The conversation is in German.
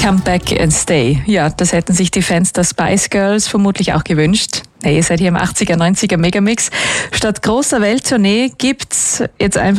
Come Back and Stay. Ja, das hätten sich die Fans der Spice Girls vermutlich auch gewünscht. Hey, ihr seid hier im 80er, 90er Megamix. Statt großer Welttournee gibt's jetzt einfach